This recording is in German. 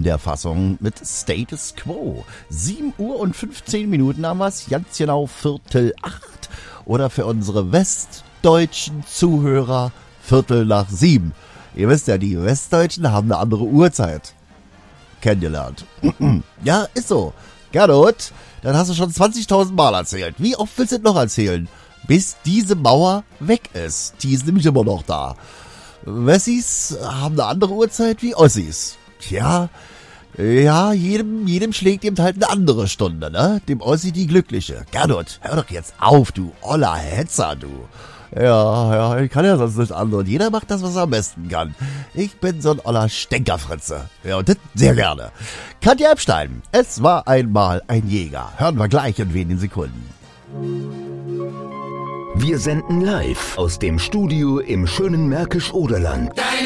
in der Fassung mit Status Quo. 7 Uhr und 15 Minuten haben wir es, ganz genau 7:45. Oder für unsere westdeutschen Zuhörer 7:15. Ihr wisst ja, die Westdeutschen haben eine andere Uhrzeit kennengelernt. Ja, ist so. Gernot, dann hast du schon 20.000 Mal erzählt. Wie oft willst du es noch erzählen? Bis diese Mauer weg ist. Die ist nämlich immer noch da. Wessis haben eine andere Uhrzeit wie Ossis. Tja, ja, jedem schlägt eben halt eine andere Stunde, ne? Dem Ossi die glückliche. Gernot, hör doch jetzt auf, du oller Hetzer, du. Ja, ich kann ja sonst nicht anders. Jeder macht das, was er am besten kann. Ich bin so ein oller Stänkerfritze. Ja, und das sehr gerne. Katja Epstein, es war einmal ein Jäger. Hören wir gleich in wenigen Sekunden. Wir senden live aus dem Studio im schönen Märkisch-Oderland.